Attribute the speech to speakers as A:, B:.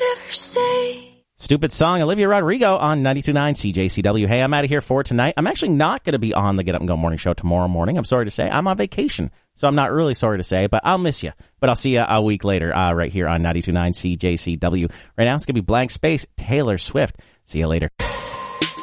A: ever say.
B: Stupid song, Olivia Rodrigo on 92.9 CJCW. Hey, I'm out of here for tonight. I'm actually not going to be on the Get Up and Go morning show tomorrow morning. I'm sorry to say. I'm on vacation, so I'm not really sorry to say, but I'll miss you. But I'll see you a week later right here on 92.9 CJCW. Right now, it's going to be Blank Space, Taylor Swift. See you later.